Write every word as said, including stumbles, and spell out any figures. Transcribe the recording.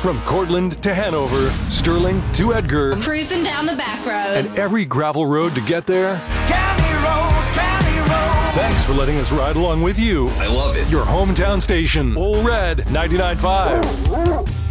From Cortland to Hanover, Sterling to Edgar, Cruising down the back road. and every gravel road to get there. County roads, county roads. Thanks for letting us ride along with you. I love it. Your hometown station, Ole Red ninety-nine point five.